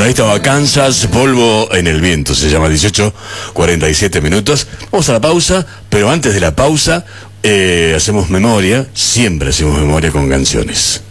Ahí estaba Kansas, Polvo en el Viento, se llama 18:47 minutos. Vamos a la pausa, pero antes de la pausa hacemos memoria, siempre hacemos memoria con canciones.